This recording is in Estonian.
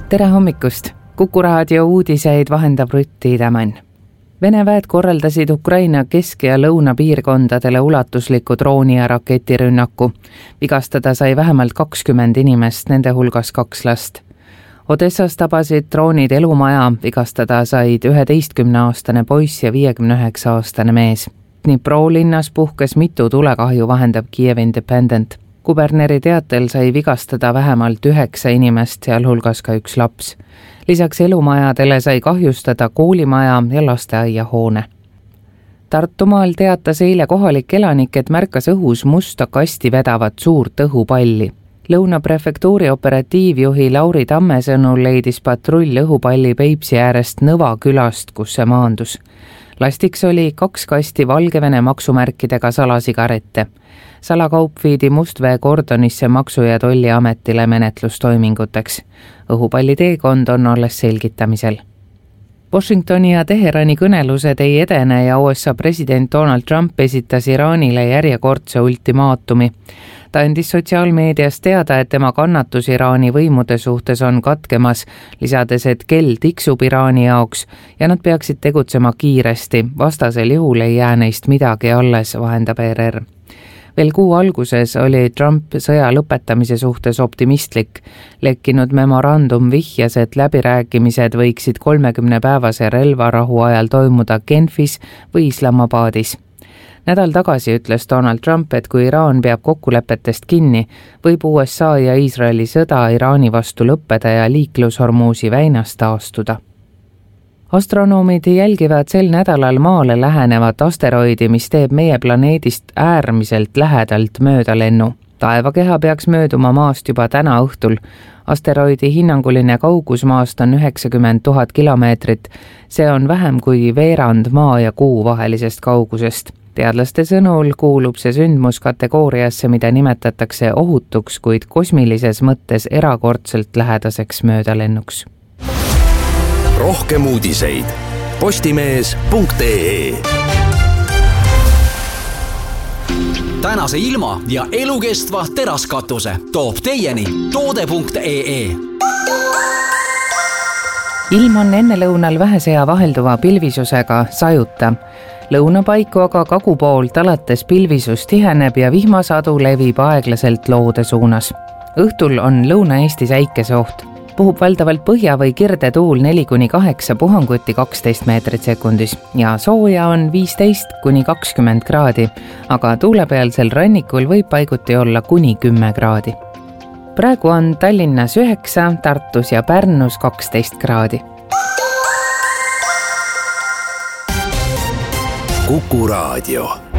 Tere hommikust! Kuku raadio uudiseid vahendab Rutt Tiidemann. Vene väed korraldasid Ukraina kesk- ja lõunapiirkondadele ulatusliku drooni- ja raketirünnaku. Vigastada sai vähemalt 20 inimest, nende hulgas 2 last. Odessas tabasid droonid elumaja, vigastada said 11-aastane poiss ja 59-aastane mees. Dnipro linnas puhkes mitu tulekahju, vahendab Kiev Independent. Kuberneri teatel sai vigastada vähemalt 9 inimest, sealhulgas ka 1 laps. Lisaks elumajadele sai kahjustada koolimaja ja lasteaiahoone. Tartumaal teatas eile kohalik elanik, et märkas õhus musta kasti vedavat suurt õhupalli. Lõunaprefektuuri operatiivjuhi Lauri Tamme sõnul leidis patrull õhupalli Peipsi äärest Nõva külast, kus see maandus. Lastiks oli 2 kasti Valgevene maksumärkidega salasigarette. Salakaup viidi Mustvee kordonisse Maksu- ja Tolliametile menetlustoiminguteks. Õhupalli teekond on alles selgitamisel. Washingtoni ja Teherani kõnelused ei edene ja USA president Donald Trump esitas Iraanile järjekordse ultimaatumi. Ta andis sotsiaalmeedias teada, et tema kannatus Iraani võimude suhtes on katkemas, lisades, et kell tiksub Iraani jaoks ja nad peaksid tegutsema kiiresti, vastasel juhul ei jää neist midagi alles, vahendab ERR. Veel kuu alguses oli Trump sõja lõpetamise suhtes optimistlik. Lekkinud memorandum vihjas, et läbirääkimised võiksid 30-päevase relvarahu ajal toimuda Genfis või Islamabadis. Nädal tagasi ütles Donald Trump, et kui Iraan peab kokkulepetest kinni, võib USA ja Iisraeli sõda Iraani vastu lõppeda ja liiklushormuusi väinast taastuda. Astronoomid jälgivad sel nädalal Maale lähenevat asteroidi, mis teeb meie planeedist äärmiselt lähedalt möödalennu. Taevakeha peaks mööduma Maast juba täna õhtul. Asteroidi hinnanguline kaugus Maast on 90 000 kilomeetrit. See on vähem kui veerand Maa ja Kuu vahelisest kaugusest. Teadlaste sõnul kuulub see sündmus kategooriasse, mida nimetatakse ohutuks, kuid kosmilises mõttes erakordselt lähedaseks möödalennuks. Rohkem uudiseid postimees.ee. Tänase ilma ja elukestva teraskatuse toob teieni toode.ee. Ilm on ennelõunal vähesea vahelduva pilvisusega sajuta. Lõunapaiku aga kagupoolt alates pilvisus tiheneb ja vihmasadu levib aeglaselt loode suunas. Õhtul on Lõuna-Eestis äikeseoht. Puhub valdavalt põhja- või kirdetuul 4-8 puhanguti 12 meetrit sekundis ja sooja on 15-20 kraadi, aga tuulepealsel rannikul võib paiguti olla kuni 10 kraadi. Praegu on Tallinnas 9, Tartus ja Pärnus 12 kraadi. Kuku raadio.